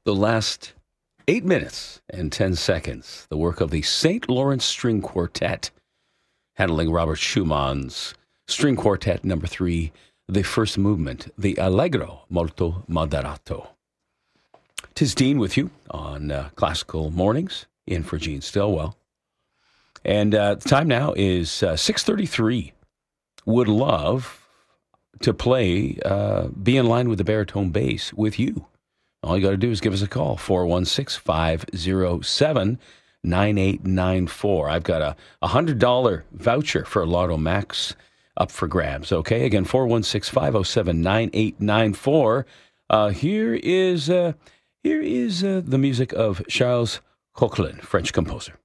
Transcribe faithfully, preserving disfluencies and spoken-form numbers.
the last eight minutes and ten seconds, the work of the Saint Lawrence String Quartet, handling Robert Schumann's String Quartet number three, the first movement, the Allegro molto moderato. 'Tis Dean with you on uh, Classical Mornings, in for Gene Stillwell. And uh, the time now is uh, six thirty-three. Would love to play, uh, be in line with the baritone bass with you. All you got to do is give us a call, four one six, five oh seven, nine eight nine four. I've got a one hundred dollars voucher for Lotto Max up for grabs, okay? Again, four one six, five oh seven, nine eight nine four. Uh, here is, uh, here is uh, the music of Charles Koechlin, French composer.